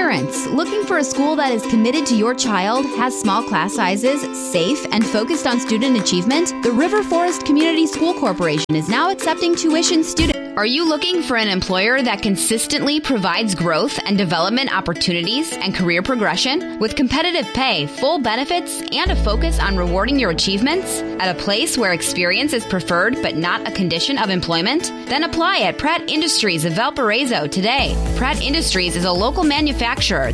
Parents, looking for a school that is committed to your child, has small class sizes, safe, and focused on student achievement? The River Forest Community School Corporation is now accepting tuition students. Are you looking for an employer that consistently provides growth and development opportunities and career progression with competitive pay, full benefits, and a focus on rewarding your achievements at a place where experience is preferred but not a condition of employment? Then apply at Pratt Industries of Valparaiso today. Pratt Industries is a local manufacturer